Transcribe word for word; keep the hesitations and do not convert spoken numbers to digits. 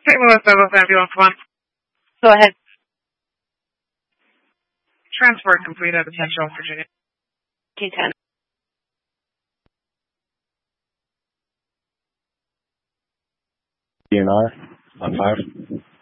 Saint Louis Douglas Ambulance one. Go ahead. Transport complete out of Central Virginia. K ten. D N R on five.